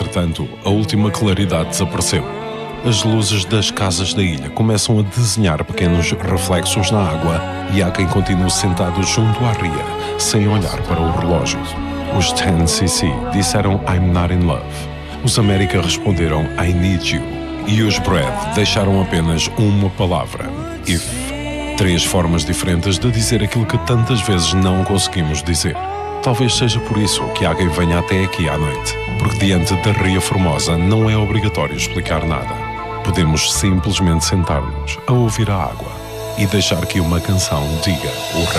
Entretanto, a última claridade desapareceu. As luzes das casas da ilha começam a desenhar pequenos reflexos na água e há quem continue sentado junto à ria, sem olhar para o relógio. Os 10cc disseram I'm not in love. Os América responderam I need you. E os Brad deixaram apenas uma palavra, if. 3 formas diferentes de dizer aquilo que tantas vezes não conseguimos dizer. Talvez seja por isso que alguém venha até aqui à noite, porque diante da Ria Formosa não é obrigatório explicar nada. Podemos simplesmente sentar-nos a ouvir a água e deixar que uma canção diga o resto.